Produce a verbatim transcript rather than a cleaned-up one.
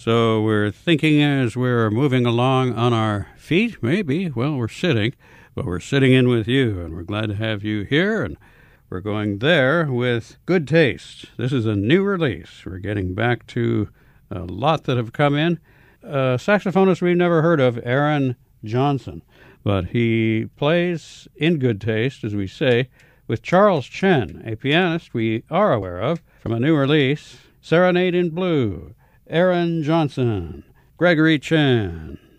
So we're thinking as we're moving along on our feet, maybe. Well, we're sitting, but we're sitting in with you, and we're glad to have you here. And we're going there with Good Taste. This is a new release. We're getting back to a lot that have come in. A saxophonist we've never heard of, Aaron Johnson. But he plays in good taste, as we say, with Charles Chen, a pianist we are aware of from a new release, Serenade in Blue. Aaron Johnson, Gregory Chen.